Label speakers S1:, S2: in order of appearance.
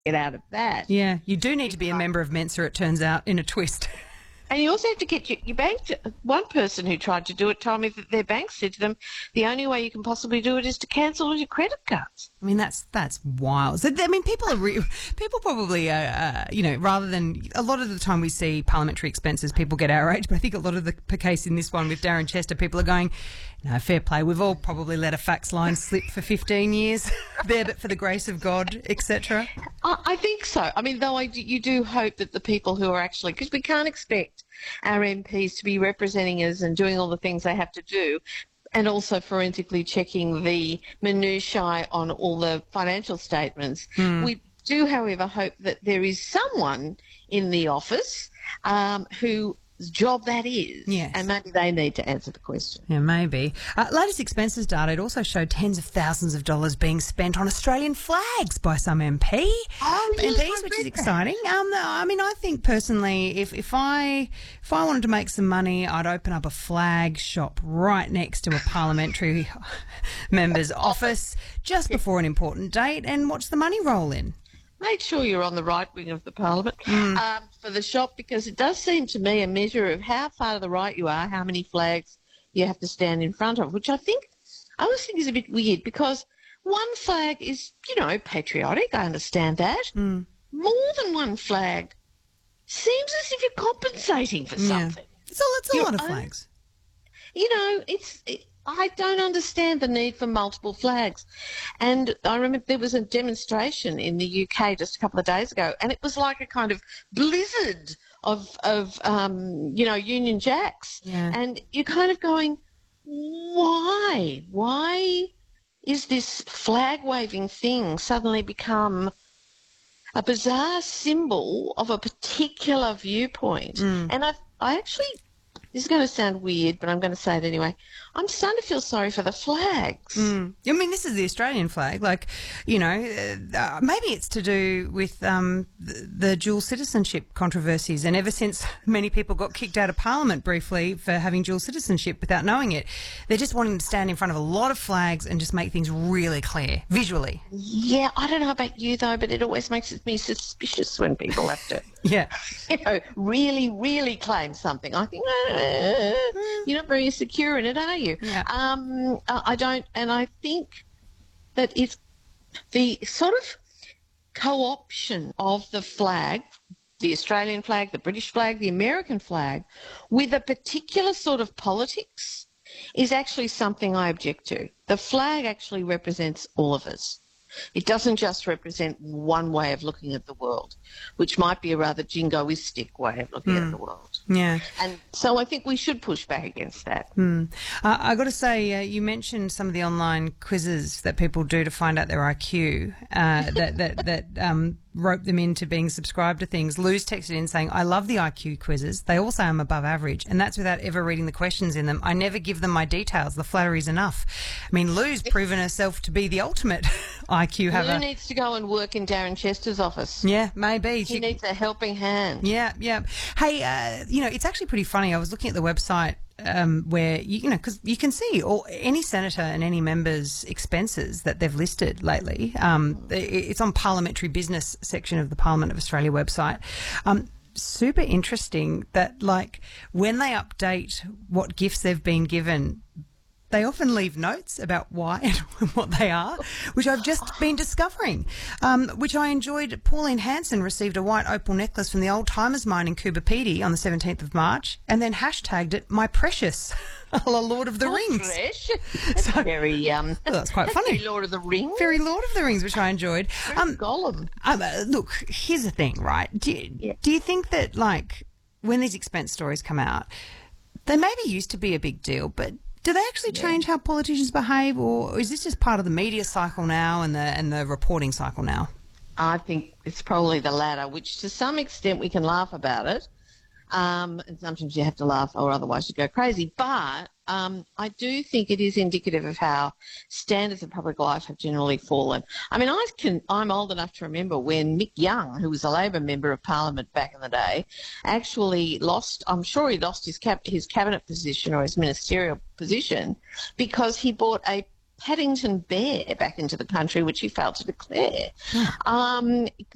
S1: get out of that.
S2: Yeah, you do need to be a member of Mensa, it turns out, in a twist.
S1: And you also have to get your bank. One person who tried to do it told me that their bank said to them, the only way you can possibly do it is to cancel all your credit cards.
S2: I mean, that's wild. So, I mean, people probably, rather than a lot of the time we see parliamentary expenses, people get outraged. But I think a lot of the case in this one with Darren Chester, people are going, no, fair play. We've all probably let a fax line slip for 15 years there, but for the grace of God, etc.
S1: I think so. I mean, though you do hope that the people who are actually, because we can't expect our MPs to be representing us and doing all the things they have to do, and also forensically checking the minutiae on all the financial statements. We do, however, hope that there is someone in the office whose job that is.
S2: Yes.
S1: And maybe they need to answer the question.
S2: Yeah, maybe. Latest expenses data, it also showed tens of thousands of dollars being spent on Australian flags by some MPs, which is exciting. I mean, I think personally, if I wanted to make some money, I'd open up a flag shop right next to a parliamentary member's office just before an important date and watch the money roll in.
S1: Make sure you're on the right wing of the parliament for the shop, because it does seem to me a measure of how far to the right you are, how many flags you have to stand in front of, which I always think is a bit weird, because one flag is, patriotic. I understand that. More than one flag seems as if you're compensating for something.
S2: It's a lot of flags.
S1: I don't understand the need for multiple flags. And I remember there was a demonstration in the UK just a couple of days ago, and it was like a kind of blizzard of Union Jacks.
S2: Yeah.
S1: And you're kind of going, why? Why is this flag-waving thing suddenly become a bizarre symbol of a particular viewpoint? And I actually... This is going to sound weird, but I'm going to say it anyway. I'm starting to feel sorry for the flags.
S2: I mean, this is the Australian flag. Maybe it's to do with the dual citizenship controversies. And ever since many people got kicked out of Parliament briefly for having dual citizenship without knowing it, they're just wanting to stand in front of a lot of flags and just make things really clear visually.
S1: Yeah, I don't know about you, though, but it always makes me suspicious when people have to, really, really claim something. I think, you're not very secure in it, are you?
S2: Yeah.
S1: I don't, and I think that it's the sort of co-option of the flag, the Australian flag, the British flag, the American flag, with a particular sort of politics is actually something I object to. The flag actually represents all of us. It doesn't just represent one way of looking at the world, which might be a rather jingoistic way of looking at the world.
S2: Yeah.
S1: And so I think we should push back against that.
S2: I got to say, you mentioned some of the online quizzes that people do to find out their IQ that rope them into being subscribed to things. Lou's texted in saying, I love the IQ quizzes. They all say I'm above average, and that's without ever reading the questions in them. I never give them my details. The flattery's enough. I mean, Lou's proven herself to be the ultimate IQ haver.
S1: Lou needs to go and work in Darren Chester's office.
S2: Yeah, maybe.
S1: He needs a helping hand.
S2: Yeah. Hey, it's actually pretty funny. I was looking at the website where, because you can see any senator and any member's expenses that they've listed lately. It's on parliamentary business section of the Parliament of Australia website. Super interesting that, when they update what gifts they've been given, they often leave notes about why and what they are, which I've just been discovering, which I enjoyed. Pauline Hanson received a white opal necklace from the Old Timers Mine in Coober Pedy on the 17th of March and then hashtagged it My Precious, a la Lord of the Rings.
S1: That's very...
S2: that's quite funny.
S1: Very Lord of the Rings.
S2: Very Lord of the Rings, which I enjoyed.
S1: Gollum.
S2: Look, here's the thing, right? Do you think that, when these expense stories come out, they maybe used to be a big deal, but... do they actually change how politicians behave, or is this just part of the media cycle now and the reporting cycle now?
S1: I think it's probably the latter, which to some extent we can laugh about it. And sometimes you have to laugh or otherwise you go crazy. But I do think it is indicative of how standards of public life have generally fallen. I mean, I'm old enough to remember when Mick Young, who was a Labor member of Parliament back in the day, actually lost, I'm sure he lost his cabinet position or his ministerial position because he bought a Paddington bear back into the country, which he failed to declare.